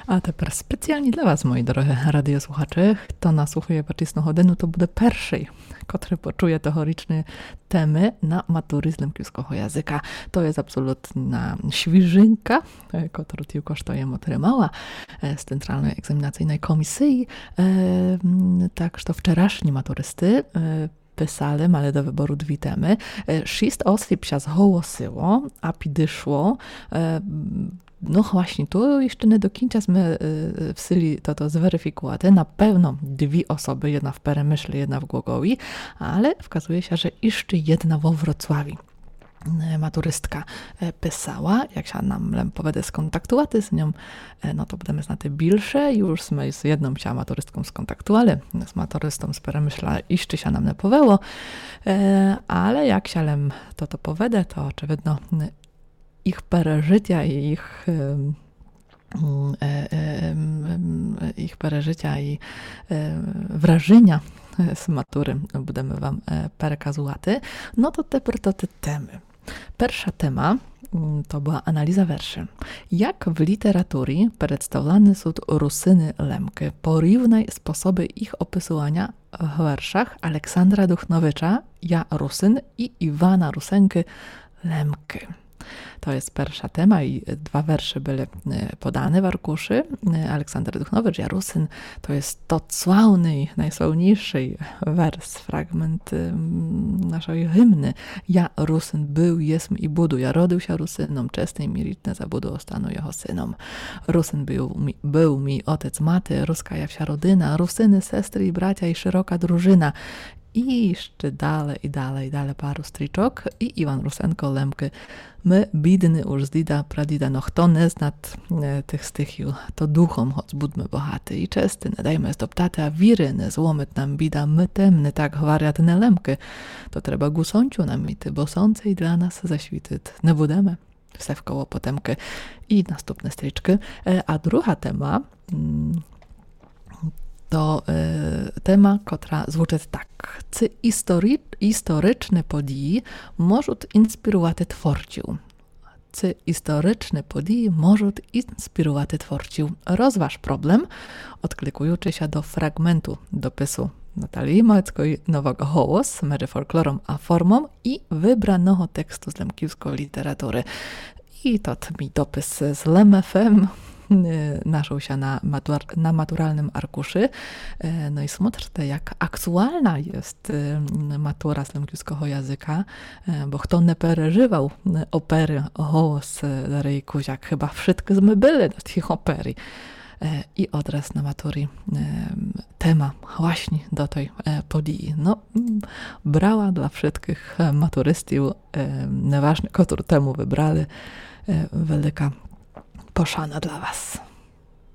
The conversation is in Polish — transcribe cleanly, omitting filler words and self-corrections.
А тепер спеціальні для вас, мої дорогі радіослухачі, хто наслухає почесну годину, то буде перший, котрий почує tegoryczne temy na matury z lemkівського języka. To jest absolutna świeżynka, którą tylko что я otrzymała z Centralnej Egzaminacyjnej Komisji. Tak, że wczorajsi maturysty pisali, ale do wyboru dwie temy. 6 osób się zgłosiło, a pidyszło. No właśnie, tu jeszcze nie do końca my w sili to zweryfikować. Na pewno dwie osoby, jedna w Peremyśle, jedna w Głogowi, ale okazuje się, że jeszcze jedna we Wrocławiu. Maturystka pisała, jak się nam powiedzie skontaktować z nią, no to będziemy znać bilsze. Już my z jedną się maturystką skontaktowali, z maturystą z Peremyśla jeszcze się nam nie powiało, ale jak się to powiedzie, to oczywiście ich przeżycia i ich przeżycia i wrażenia z matury będziemy wam przekazywać. No to te temy. Pierwsza tema to była analiza wierszy. Jak w literaturze przedstawiane są rusyny Lemki? Porównaj sposoby ich opisywania w wierszach Aleksandra Duchnowicza, Ja Rusyn i Iwana Rusenki Lemki. To jest pierwsza tema i dwa wiersze były podane w arkuszy. Aleksander Duchnowicz, Ja Rusyn, to jest to sławny, najsławniejszy wers, fragment naszej hymny. Ja Rusyn był, jestem i budu. Ja rodził się Rusynom, czesnej mi ritne zabudu ostanu jeho synom. Rusyn był mi ojciec, maty, ruska ja wsia rodyna, Rusyny, sestry i bracia i szeroka drużyna. I jeszcze dalej paru striczok i Iwan Rusenko Lemki. My, bidny już z dida, pradida, no kto nie zna tych stychił, to duchom choć budmy bohaty i czesty, nie dajmy zdoptaty, a wiry nie złomyt nam bida, my temny, tak wariat nie Lemki. To trzeba gusąciu nam mity, bo sące i dla nas zaśwityt. Nie budemy se w koło potemky i następne striczki. A druga tema to tema, która zvuczy tak. Czy historyczne podії можуть inspirować twórców? Czy historyczne podії можуть inspirować twórców? Rozważ problem, odklikujący się do fragmentu dopisu Natalii Małeckiej Nowego Hołos, między folklorą a formą i wybranego tekstu z lemkівської literatury. I to mi dopis z LMFM naszą się na maturalnym arkuszy. No i zobaczcie, jak aktualna jest matura z lemkівського języka, bo kto nie przeżywał opery Hołos Daryi Kuziak, chyba wszyscy my byli na tych opery. I odraz na matury tema właśnie do tej podії. No, brała dla wszystkich maturystów, nieważne, który temu wybrali, wielka poszana dla was.